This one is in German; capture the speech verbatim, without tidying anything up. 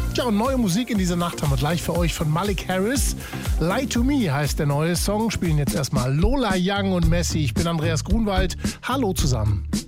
Tja, und neue Musik in dieser Nacht haben wir gleich für euch von Malik Harris. Lie to Me heißt der neue Song. Spielen jetzt erstmal Lola Young und Messi. Ich bin Andreas Grunwald. Hallo zusammen.